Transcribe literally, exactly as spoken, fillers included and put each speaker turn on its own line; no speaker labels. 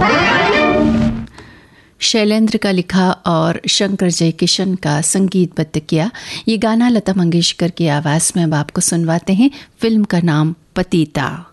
शैलेंद्र का लिखा और शंकर जयकिशन का संगीतबद्ध किया ये गाना लता मंगेशकर की आवाज में अब आपको सुनवाते हैं। फिल्म का नाम पतिता।